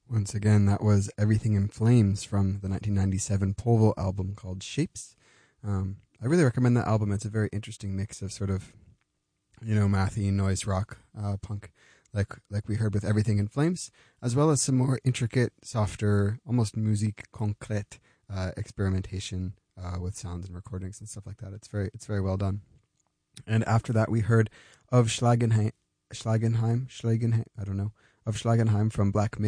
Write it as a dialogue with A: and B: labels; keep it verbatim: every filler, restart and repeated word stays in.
A: Once again, that was Everything in Flames from the nineteen ninety-seven Polvo album called Shapes. Um, I really recommend that album. It's a very interesting mix of sort of, you know, mathy noise rock, uh, punk, like like we heard with Everything in Flames, as well as some more intricate, softer, almost musique concrète uh, experimentation uh, with sounds and recordings and stuff like that. It's very it's very well done. And after that, we heard of Schlagenheim, Schlagenheim, Schlagenheim, I don't know, of Schlagenheim from Black